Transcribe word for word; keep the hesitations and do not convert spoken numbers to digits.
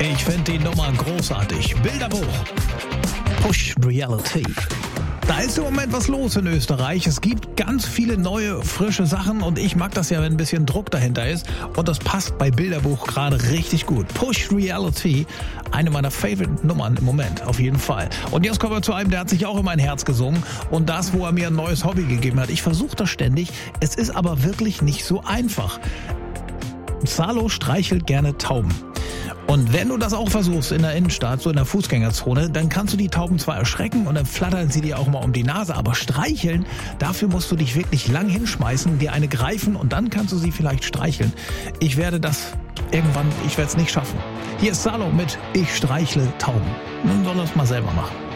Ich finde die Nummer großartig. Bilderbuch. Push Reality. Da ist im Moment was los in Österreich. Es gibt ganz viele neue, frische Sachen und ich mag das ja, wenn ein bisschen Druck dahinter ist. Und das passt bei Bilderbuch gerade richtig gut. Push Reality, eine meiner Favorite-Nummern im Moment, auf jeden Fall. Und jetzt kommen wir zu einem, der hat sich auch in mein Herz gesungen. Und das, wo er mir ein neues Hobby gegeben hat. Ich versuche das ständig. Es ist aber wirklich nicht so einfach. Salo streichelt gerne Tauben. Und wenn du das auch versuchst in der Innenstadt, so in der Fußgängerzone, dann kannst du die Tauben zwar erschrecken und dann flattern sie dir auch mal um die Nase, aber streicheln, dafür musst du dich wirklich lang hinschmeißen, dir eine greifen und dann kannst du sie vielleicht streicheln. Ich werde das irgendwann, ich werde es nicht schaffen. Hier ist Salo mit Ich streichle Tauben. Nun soll er es mal selber machen.